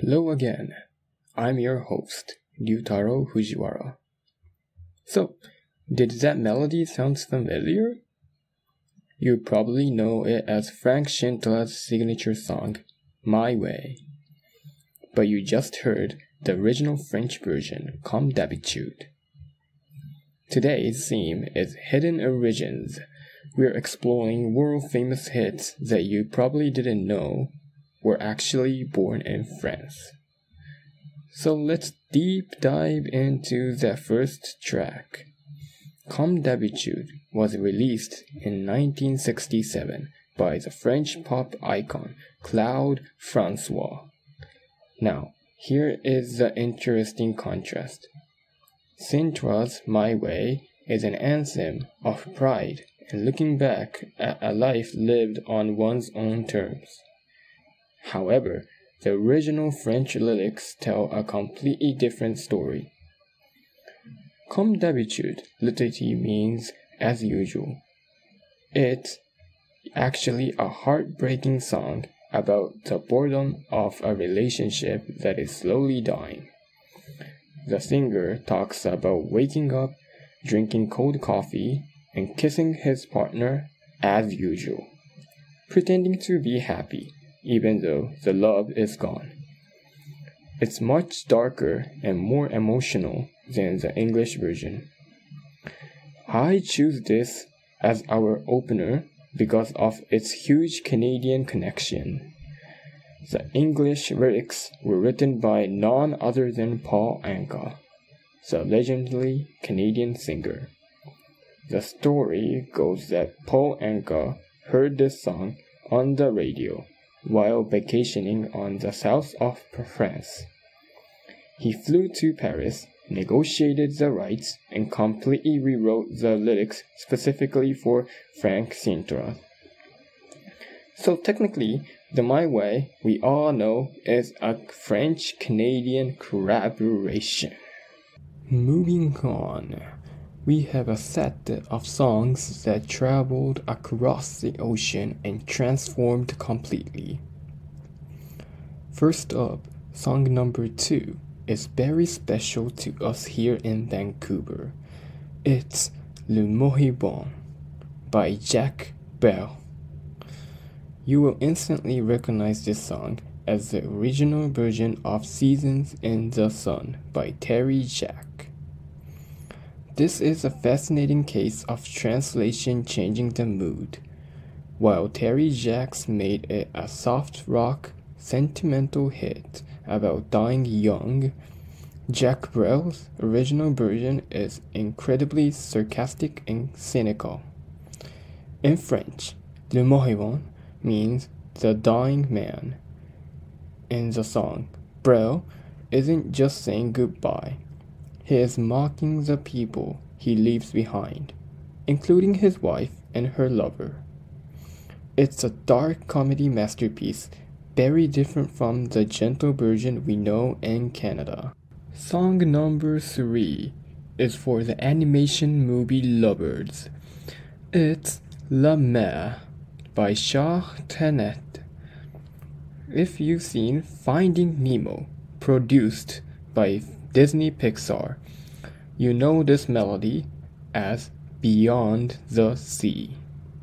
Hello again. I'm your host, Ryutaro Fujiwara. So, did that melody sound familiar? You probably know it as Frank Sintra's signature song, My Way. But you just heard the original French version, Comme d'habitude. Today's theme is Hidden Origins. We're exploring world-famous hits that you probably didn't know were actually born in France. So let's deep dive into the first track. Comme d'habitude was released in 1967 by the French pop icon Claude François. Now, here is the interesting contrast. Sintra's My Way is an anthem of pride and looking back at a life lived on one's own terms. However, the original French lyrics tell a completely different story. Comme d'habitude literally means as usual. It's actually a heartbreaking song about the boredom of a relationship that is slowly dying. The singer talks about waking up, drinking cold coffee, and kissing his partner as usual, pretending to be happy even though the love is gone. It's much darker and more emotional than the English version. I choose this as our opener because of its huge Canadian connection. The English lyrics were written by none other than Paul Anka, the legendary Canadian singer. The story goes that Paul Anka heard this song on the radio while vacationing on the south of France. He flew to Paris, negotiated the rights, and completely rewrote the lyrics specifically for Frank Sintra. So technically, the My Way, we all know, is a French-Canadian collaboration. Moving on, we have a set of songs that traveled across the ocean and transformed completely. First up, song number 2 is very special to us here in Vancouver. It's Le Moribond by Jacques Brel. You will instantly recognize this song as the original version of Seasons in the Sun by Terry Jacques. This is a fascinating case of translation changing the mood. While Terry Jacques made it a soft rock, sentimental hit about dying young, Jacques Brel's original version is incredibly sarcastic and cynical. In French, Le Moribond means the dying man. In the song, Brel isn't just saying goodbye. He is mocking the people he leaves behind, including his wife and her lover. It's a dark comedy masterpiece, very different from the gentle version we know in Canada. Song number 3 is for the animation movie lovers. It's La Mer by Charles Trenet. If you've seen Finding Nemo, produced by Disney Pixar, you know this melody as Beyond the Sea.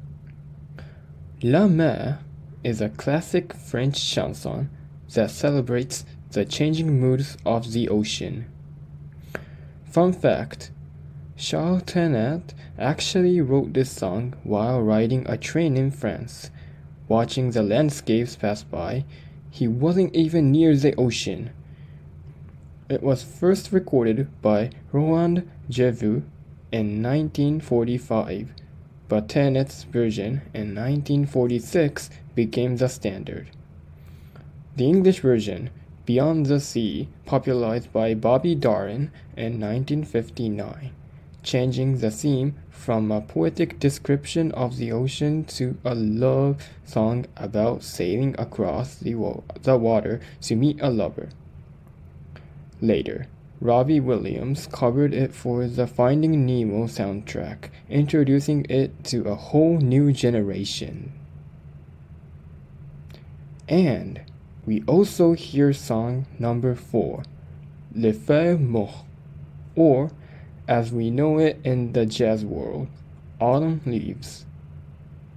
La Mer is a classic French chanson that celebrates the changing moods of the ocean. Fun fact, Charles Trenet actually wrote this song while riding a train in France. Watching the landscapes pass by, he wasn't even near the ocean. It was first recorded by Roland Jervaux in 1945, but Trenet's version in 1946 became the standard. The English version, Beyond the Sea, popularized by Bobby Darin in 1959, changing the theme from a poetic description of the ocean to a love song about sailing across the water to meet a lover. Later, Robbie Williams covered it for the Finding Nemo soundtrack, introducing it to a whole new generation. And We also hear song number 4, Les Feuilles Mortes, or as we know it in the jazz world, Autumn Leaves.